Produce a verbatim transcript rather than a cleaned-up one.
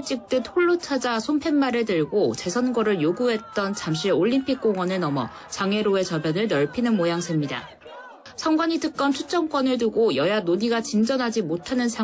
찍듯 홀로 찾아 손팻말을 들고 재선거를 요구했던 잠실 올림픽공원을 넘어 장애로의 저변을 넓히는 모양새입니다. 선관위 특검 추천권을 두고 여야 논의가 진전하지 못하는 상황.